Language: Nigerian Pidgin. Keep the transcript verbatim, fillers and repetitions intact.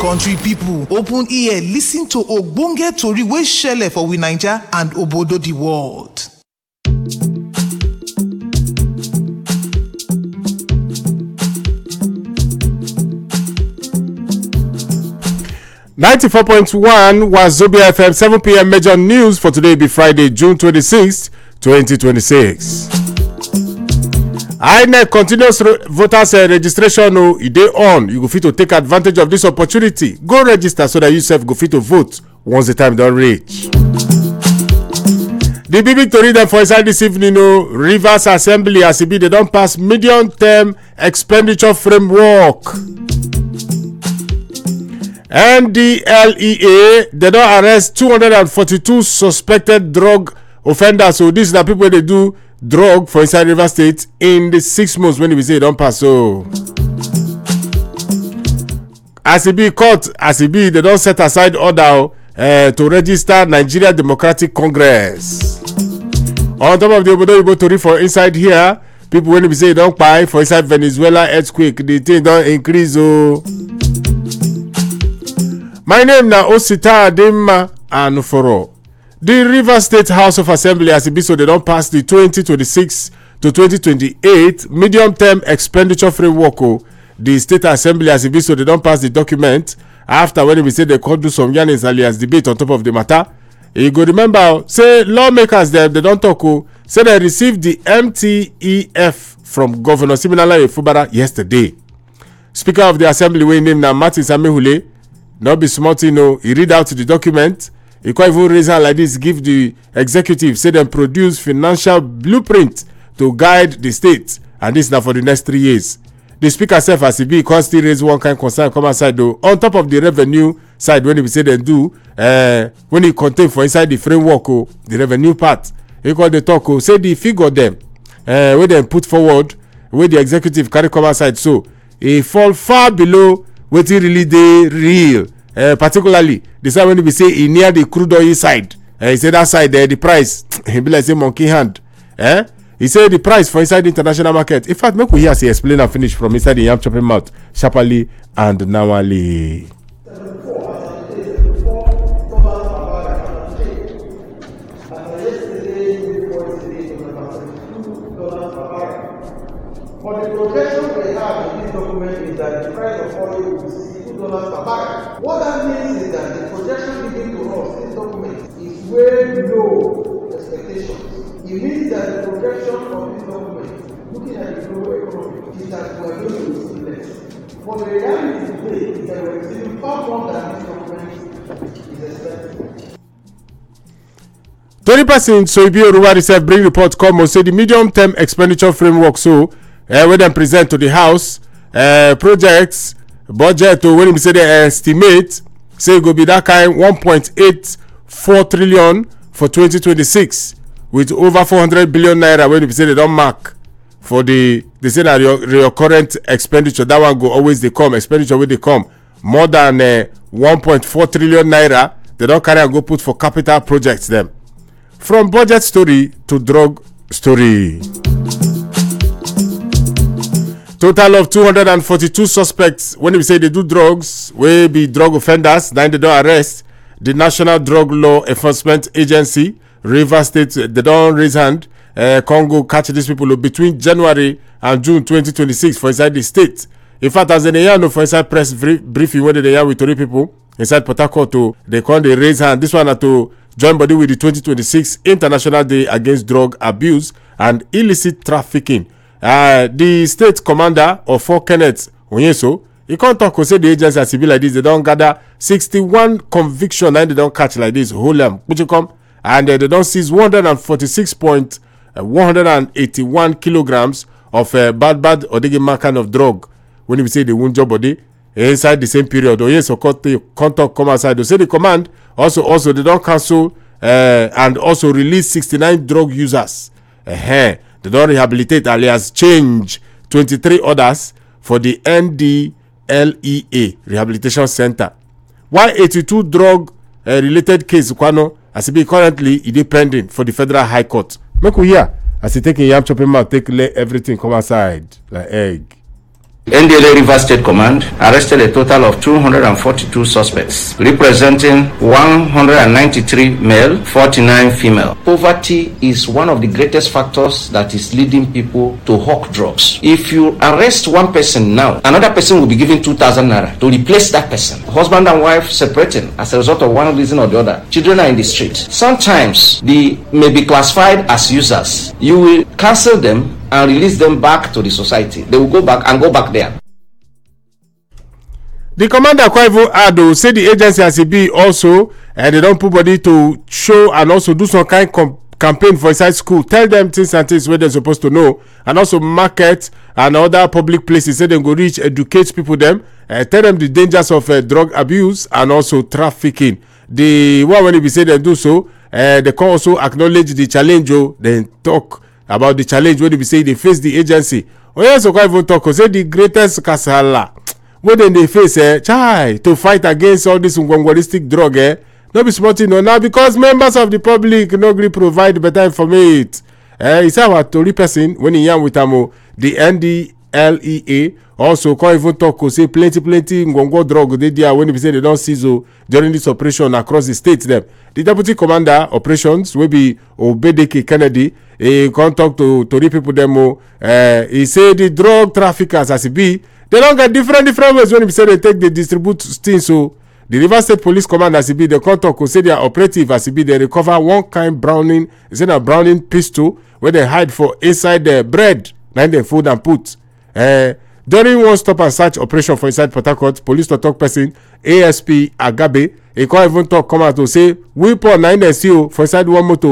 country people, open ear, listen to ogbonge tori wey shele for we Naija and obodo the world. ninety-four point one was Zobia F M seven p m major news for today, be Friday, June twenty-sixth, twenty twenty-six. I N E C continuous re- voters uh, registration o e dey on. You go fit to take advantage of this opportunity. Go register so that you sef go fit to vote once the time don reach. The big big tori dem for inside this evening o, Rivers Assembly as e be they don pass medium term expenditure framework. N D L E A they don arrest two hundred forty-two suspected drug offenders. So this na people wey dey do drug for inside Rivers State in the six months when we say e don pass. So as e be court, as e be they don set aside order uh, to register Nigeria Democratic Congress. On top of the obodo oyibo tori for inside here, people when we say e don kpai for inside Venezuela earthquake, the thing don increase o. Oh. My name na Osita Adema Anuforo. The Rivers State House of Assembly as e be so they don pass the twenty twenty-six to twenty twenty-eight medium term expenditure framework. Oh. The State Assembly as e be so they don pass the document after when we say they could do some yarnings alias debate on top of the matter. You go remember say lawmakers dem they don talk oh, say they received the M T E F from Governor Siminalayi Fubara yesterday. Speaker of the Assembly wey name na Martin Samehule. Not be smart, you know. He read out the document. He quite even raise hand like this, give the executive, say them produce financial blueprint to guide the state. And this now for the next three years. The speaker self as he be, can still raise one kind of concern come outside though. On top of the revenue side, when he say they do, uh, when he contain for inside the framework, oh, the revenue part, he call the talk, oh, say the figure them, uh, where they put forward, where the executive carry come outside. So, he fall far below wetin really dey real, uh, particularly the side when we say e near the crude oil side. Uh, he say that side uh, the price he be like say monkey hand. Eh? He say the price for inside the international market. In fact, make we hear say explain and finish from inside the yam chopping mouth sharply and nawally. But the projection we have in this document is that the price of oil will be two dollars per barrel. What that means is that the projection given to us in this document is way below expectations. It means that the projection of this document, looking at the global economy, is that we are going to receive less. But the reality today is that we are receiving far more than this document is expected. twenty percent so Ibi Oruwa reserve bring report come and say the medium term expenditure framework so uh, when them present to the house uh, projects budget to when we say they estimate say it go be that kind one point eight four trillion for twenty twenty-six with over four hundred billion naira when we say they don't mark for the they say that your, your current expenditure that one go always they come expenditure when they come more than uh, one point four trillion naira they don't carry and go put for capital projects them. From budget story to drug story. Total of two hundred forty-two suspects when we say they do drugs, will be drug offenders, then they don't arrest. The National Drug Law Enforcement Agency, Rivers State, they don't raise hand. Uh, Congo catch these people between January and June twenty twenty-six for inside the state. In fact, as in a year, no, for inside press briefing, when they are with three people inside Port Harcourt, they call they raise hand. This one are to join body with the twenty twenty-six International Day Against Drug Abuse and Illicit Trafficking. Uh, the state commander of Fort Kenneth Onyeso, he can't talk say the agency as civil like this. They don't gather sixty-one conviction and they don't catch like this. Hold them, which you come and uh, they don't seize one hundred forty-six point one eight one kilograms of uh, bad bad Odegema kind of drug. When we say they won't job body inside the same period, Onyeso can't talk come outside. They say the command also also they don't cancel uh, and also release sixty-nine drug users. Uh-huh. They don't rehabilitate alias change twenty-three others for the N D L E A Rehabilitation Center. While eighty-two drug uh, related case kwano as it be currently it is pending for the Federal High Court. Make we hear as he taking yam chopping mouth take let everything come outside like egg. N D L A Rivers State Command arrested a total of two hundred forty-two suspects, representing one hundred ninety-three male, forty-nine female. Poverty is one of the greatest factors that is leading people to hawk drugs. If you arrest one person now, another person will be given two thousand naira to replace that person. Husband and wife separating as a result of one reason or the other. Children are in the street. Sometimes they may be classified as users. You will cancel them and release them back to the society. They will go back and go back there. The commander Kwaivo Ado say the agency as it be also and uh, they don't put body to show and also do some kind of campaign for inside school. Tell them things and things where they're supposed to know, and also market and other public places so they go reach, educate people them, uh, tell them the dangers of uh, drug abuse and also trafficking. The one when we say they do so, uh, they can also acknowledge the challenge. Oh, then talk about the challenge when we say they face the agency. Oh yes, so Kwaivo talk say the greatest kasala when they face eh, chai to fight against all this ngwangwaristic drug eh, no be small thing no now because members of the public no gree provide better information. Eh, he say our tori person when he yarn with am the N D L E A also come even talk o say plenty plenty ngwangwo drug dey there when they say they don seize o during this operation across the state dem. The deputy commander operations wey be Obedeke Kennedy he come talk to tori people dem o. Eh, he say the drug traffickers as e be they don't get different different ways when they say they take they distribute things. So the Rivers State Police Command as it be the contact will say they are operative as it be they recover one kind Browning is it a Browning pistol where they hide for inside the bread then they fold and put. Uh, during one stop and search operation for inside Port Harcourt, police to talk person A S P Agabe he can't even talk come out to say weapon nine S E O for inside one motor